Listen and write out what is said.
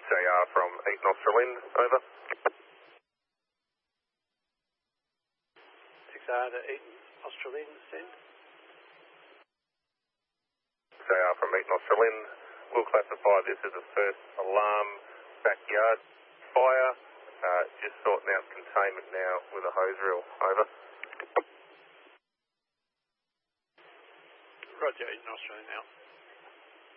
JR from Eaton Australind, over. 6R to Eaton Australind, send. JR from Eaton Australind. We'll classify this as a first alarm backyard fire. Just sorting out containment now with a hose reel, over. Roger, Eaton Australind out.